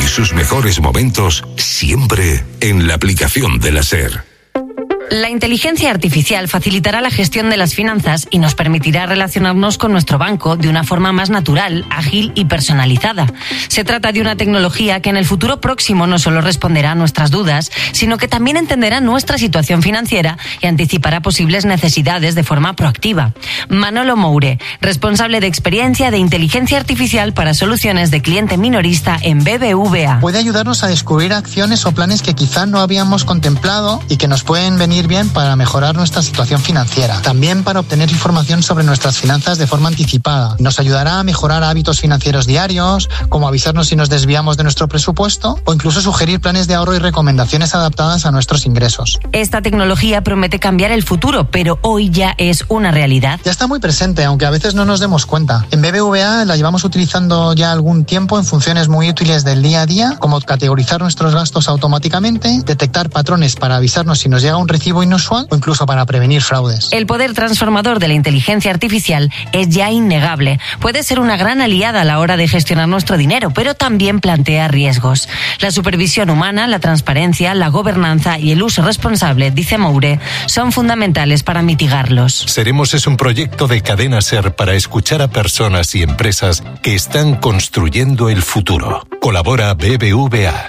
y sus mejores momentos siempre en la aplicación de la SER. La inteligencia artificial facilitará la gestión de las finanzas y nos permitirá relacionarnos con nuestro banco de una forma más natural, ágil y personalizada. Se trata de una tecnología que en el futuro próximo no solo responderá a nuestras dudas, sino que también entenderá nuestra situación financiera y anticipará posibles necesidades de forma proactiva. Manolo Moure, responsable de experiencia de inteligencia artificial para soluciones de cliente minorista en BBVA. Puede ayudarnos a descubrir acciones o planes que quizá no habíamos contemplado y que nos pueden venir bien para mejorar nuestra situación financiera. También para obtener información sobre nuestras finanzas de forma anticipada. Nos ayudará a mejorar hábitos financieros diarios, como avisarnos si nos desviamos de nuestro presupuesto o incluso sugerir planes de ahorro y recomendaciones adaptadas a nuestros ingresos. Esta tecnología promete cambiar el futuro, pero hoy ya es una realidad. Ya está muy presente, aunque a veces no nos demos cuenta. En BBVA la llevamos utilizando ya algún tiempo en funciones muy útiles del día a día, como categorizar nuestros gastos automáticamente, detectar patrones para avisarnos si nos llega un recibo inusual o incluso para prevenir fraudes. El poder transformador de la inteligencia artificial es ya innegable. Puede ser una gran aliada a la hora de gestionar nuestro dinero, pero también plantea riesgos. La supervisión humana, la transparencia, la gobernanza y el uso responsable, dice Moure, son fundamentales para mitigarlos. Seremos es un proyecto de Cadena SER para escuchar a personas y empresas que están construyendo el futuro. Colabora BBVA.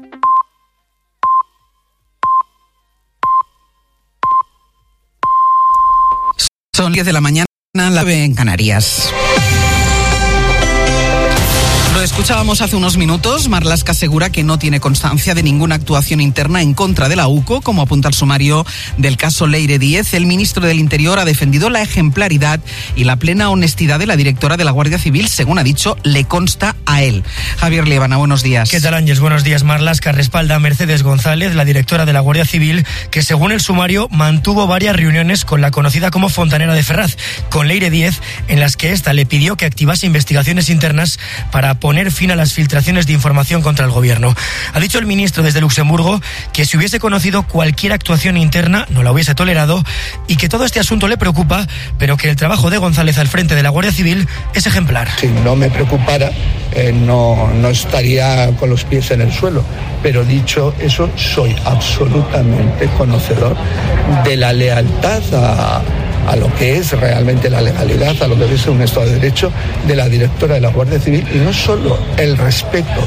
Son 10 de la mañana, la 9 en Canarias. Lo escuchábamos hace unos minutos. Marlaska asegura que no tiene constancia de ninguna actuación interna en contra de la UCO, como apunta el sumario del caso Leire Díez. El ministro del Interior ha defendido la ejemplaridad y la plena honestidad de la directora de la Guardia Civil, según ha dicho, le consta a él. Javier Liebana, buenos días. ¿Qué tal, Ángeles? Buenos días. Marlaska respalda a Mercedes González, la directora de la Guardia Civil, que según el sumario mantuvo varias reuniones con la conocida como Fontanera de Ferraz, con Leire Díez, en las que ésta le pidió que activase investigaciones internas para poner fin a las filtraciones de información contra el gobierno. Ha dicho el ministro desde Luxemburgo que si hubiese conocido cualquier actuación interna no la hubiese tolerado y que todo este asunto le preocupa, pero que el trabajo de González al frente de la Guardia Civil es ejemplar. Si no me preocupara, no estaría con los pies en el suelo. Pero dicho eso, soy absolutamente conocedor de la lealtad a lo que es realmente la legalidad, a lo que es un Estado de Derecho de la directora de la Guardia Civil, y no solo el respeto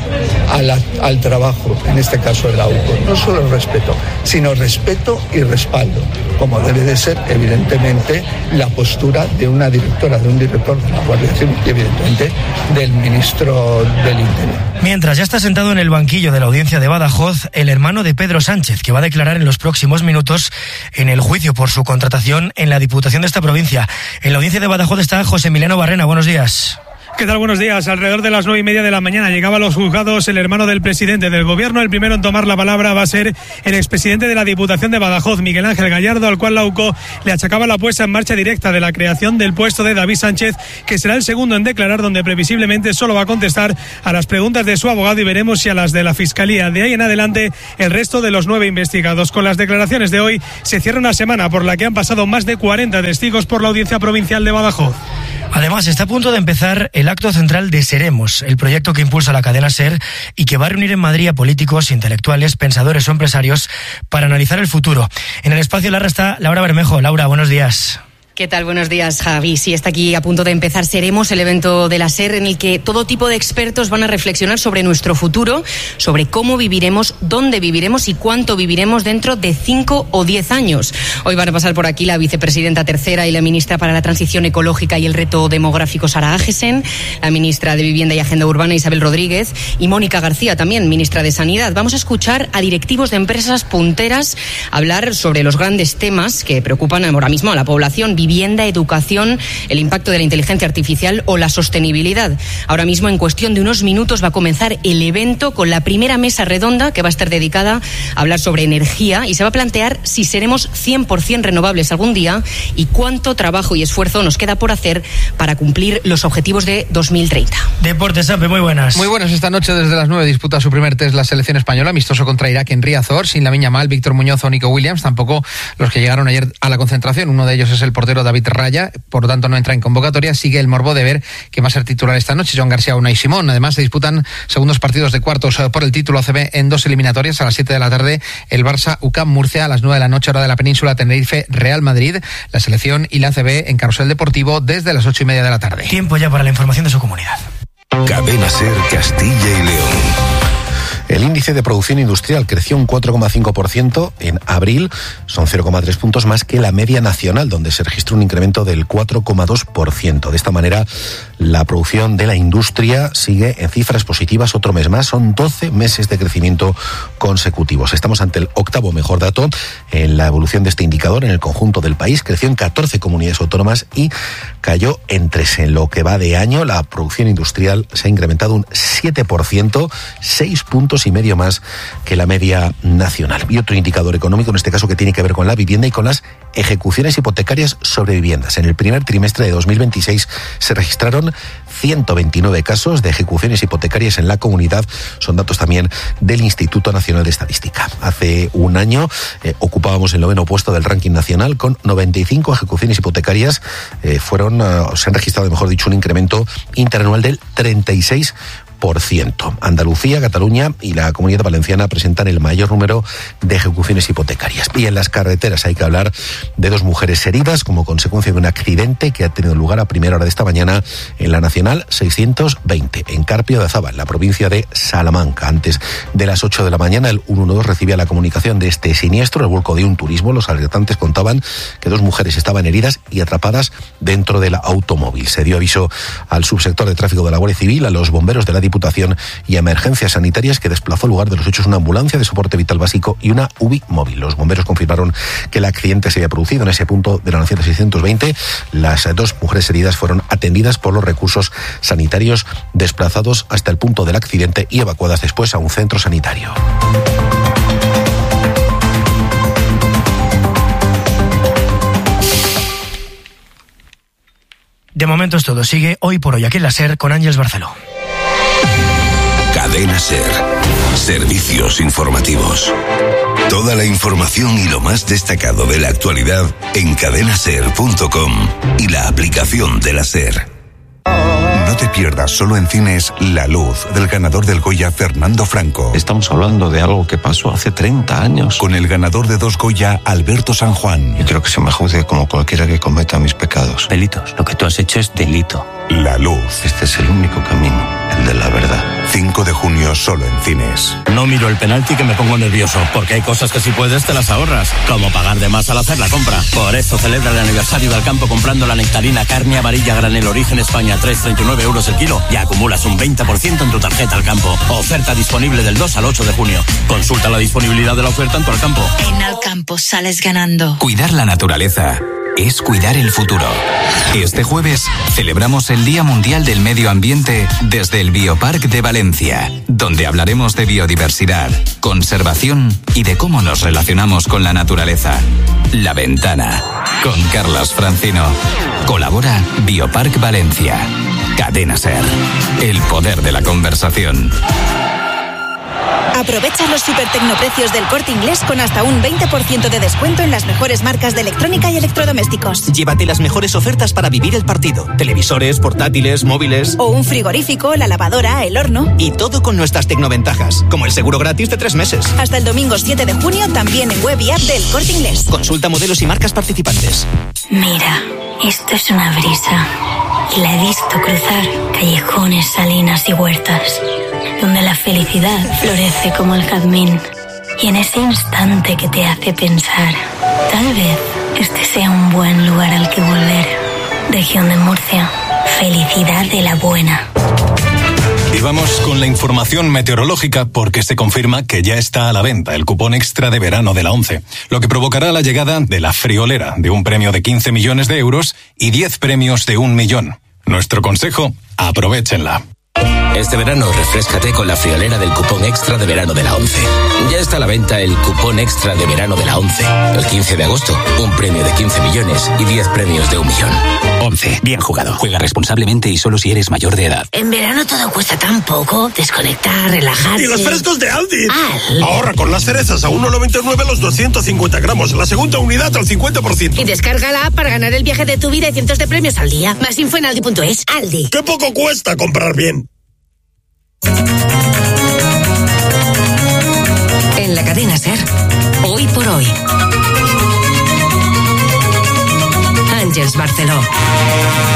al trabajo, en este caso de la UCO, no solo el respeto, sino respeto y respaldo, como debe de ser evidentemente la postura de una directora, de un director de la Guardia Civil y evidentemente del ministro del Interior. Mientras ya está sentado en el banquillo de la audiencia de Badajoz el hermano de Pedro Sánchez, que va a declarar en los próximos minutos en el juicio por su contratación en la Diputación de esta provincia. En la audiencia de Badajoz está José Emiliano Barrena. Buenos días. ¿Qué tal? Buenos días. Alrededor de las 9:30 de la mañana llegaba a los juzgados el hermano del presidente del gobierno. El primero en tomar la palabra va a ser el expresidente de la Diputación de Badajoz, Miguel Ángel Gallardo, al cual la UCO le achacaba la puesta en marcha directa de la creación del puesto de David Sánchez, que será el segundo en declarar, donde previsiblemente solo va a contestar a las preguntas de su abogado y veremos si a las de la Fiscalía. De ahí en adelante, el resto de los 9 investigados. Con las declaraciones de hoy se cierra una semana por la que han pasado más de 40 testigos por la Audiencia Provincial de Badajoz. Además, está a punto de empezar el acto central de Seremos, el proyecto que impulsa la cadena SER y que va a reunir en Madrid a políticos, intelectuales, pensadores o empresarios para analizar el futuro. En el espacio Larra está Laura Bermejo. Laura, buenos días. ¿Qué tal? Buenos días, Javi. Sí, está aquí a punto de empezar Seremos, el evento de la SER en el que todo tipo de expertos van a reflexionar sobre nuestro futuro, sobre cómo viviremos, dónde viviremos y cuánto viviremos dentro de 5 o 10 años. Hoy van a pasar por aquí la vicepresidenta tercera y la ministra para la Transición Ecológica y el Reto Demográfico, Sara Agesen, la ministra de Vivienda y Agenda Urbana, Isabel Rodríguez, y Mónica García, también ministra de Sanidad. Vamos a escuchar a directivos de empresas punteras hablar sobre los grandes temas que preocupan ahora mismo a la población: vivienda, educación, el impacto de la inteligencia artificial o la sostenibilidad. Ahora mismo, en cuestión de unos minutos, va a comenzar el evento con la primera mesa redonda que va a estar dedicada a hablar sobre energía y se va a plantear si seremos 100% renovables algún día y cuánto trabajo y esfuerzo nos queda por hacer para cumplir los objetivos de 2030. Deportes, Sampe, muy buenas. Muy buenas. Esta noche desde las 9 disputa su primer test la selección española, amistoso contra Irak en Riazor, sin Lamine Yamal, Víctor Muñoz o Nico Williams, tampoco los que llegaron ayer a la concentración. Uno de ellos es el portero portero David Raya, por lo tanto no entra en convocatoria. Sigue el morbo de ver quién va a ser titular esta noche, Joan García o Unai Simón. Además se disputan segundos partidos de cuartos por el título ACB en 2 eliminatorias. A las 7 de la tarde el Barça UCAM Murcia, a las 9 de la noche hora de la península Tenerife Real Madrid, la selección y la ACB en Carrusel Deportivo desde las 8:30 de la tarde. Tiempo ya para la información de su comunidad. Cadena SER Castilla y León. El índice de producción industrial creció un 4,5% en abril, son 0,3 puntos más que la media nacional, donde se registró un incremento del 4,2%. De esta manera, la producción de la industria sigue en cifras positivas otro mes más, son 12 meses de crecimiento consecutivos. Estamos ante el octavo mejor dato en la evolución de este indicador en el conjunto del país. Creció en 14 comunidades autónomas y cayó en 3. En lo que va de año, la producción industrial se ha incrementado un 7%, 6 puntos y medio más que la media nacional. Y otro indicador económico, en este caso que tiene que ver con la vivienda y con las ejecuciones hipotecarias sobre viviendas. En el primer trimestre de 2026 se registraron 129 casos de ejecuciones hipotecarias en la comunidad. Son datos también del Instituto Nacional de Estadística. Hace un año ocupábamos el 9º puesto del ranking nacional con 95 ejecuciones hipotecarias. Se han registrado, mejor dicho, un incremento interanual del 36%. Andalucía, Cataluña y la Comunidad Valenciana presentan el mayor número de ejecuciones hipotecarias. Y en las carreteras hay que hablar de 2 mujeres heridas como consecuencia de un accidente que ha tenido lugar a primera hora de esta mañana en la Nacional 620, en Carpio de Azaba, en la provincia de Salamanca. Antes de las 8 de la mañana, el 112 recibía la comunicación de este siniestro, el vuelco de un turismo. Los alertantes contaban que 2 mujeres estaban heridas y atrapadas dentro del automóvil. Se dio aviso al subsector de tráfico de la Guardia Civil, a los bomberos de la Diputación y Emergencias Sanitarias, que desplazó al lugar de los hechos una ambulancia de soporte vital básico y una UBI móvil. Los bomberos confirmaron que el accidente se había producido en ese punto de la Nacional 620. Las 2 mujeres heridas fueron atendidas por los recursos sanitarios, desplazados hasta el punto del accidente y evacuadas después a un centro sanitario. De momento es todo. Sigue Hoy por Hoy aquí en la SER con Ángeles Barceló. Cadena SER. Servicios informativos. Toda la información y lo más destacado de la actualidad en cadenaser.com y la aplicación de la SER. No te pierdas solo en cines La Luz, del ganador del Goya Fernando Franco. Estamos hablando de algo que pasó hace 30 años. Con el ganador de 2 Goya, Alberto San Juan. Yo creo que se me juzgue como cualquiera que cometa mis pecados. Delitos. Lo que tú has hecho es delito. La Luz. Este es el único camino, el de la verdad. 5 de junio solo en cines. No miro el penalti que me pongo nervioso, porque hay cosas que si puedes te las ahorras, como pagar de más al hacer la compra. Por eso celebra el aniversario del campo comprando la nectarina carne amarilla granel origen España, 3,39 euros el kilo, y acumulas un 20% en tu tarjeta al campo. Oferta disponible del 2 al 8 de junio. Consulta la disponibilidad de la oferta en tu Alcampo. En Alcampo sales ganando. Cuidar la naturaleza es cuidar el futuro. Este jueves celebramos el Día Mundial del Medio Ambiente desde el Bioparc de Valencia, donde hablaremos de biodiversidad, conservación y de cómo nos relacionamos con la naturaleza. La Ventana, con Carlas Francino. Colabora Bioparc Valencia. Cadena SER. El poder de la conversación. Aprovecha los supertecnoprecios del Corte Inglés con hasta un 20% de descuento en las mejores marcas de electrónica y electrodomésticos. Llévate las mejores ofertas para vivir el partido. Televisores, portátiles, móviles... O un frigorífico, la lavadora, el horno... Y todo con nuestras tecnoventajas, como el seguro gratis de 3 meses. Hasta el domingo 7 de junio, también en web y app del Corte Inglés. Consulta modelos y marcas participantes. Mira, esto es una brisa. Y la he visto cruzar callejones, salinas y huertas, donde la felicidad florece como el jazmín. Y en ese instante que te hace pensar, tal vez este sea un buen lugar al que volver. Región de Murcia, felicidad de la buena. Y vamos con la información meteorológica porque se confirma que ya está a la venta el cupón extra de verano de la ONCE, lo que provocará la llegada de la friolera, de un premio de 15 millones de euros y 10 premios de 1 millón. Nuestro consejo, aprovéchenla. Este verano refréscate con la friolera del cupón extra de verano de la 11. Ya está a la venta el cupón extra de verano de la 11. El 15 de agosto, un premio de 15 millones y 10 premios de 1 millón. 11. Bien jugado. Juega responsablemente y solo si eres mayor de edad. En verano todo cuesta tan poco. Desconectar, relajarse. ¡Y los frescos de Aldi! Ahorra con las cerezas a 1,99 los 250 gramos. La segunda unidad al 50%. Y descarga la app para ganar el viaje de tu vida y cientos de premios al día. Más info en aldi.es. Aldi. ¡Qué poco cuesta comprar bien! En la cadena SER, hoy por hoy. Àngels Barceló.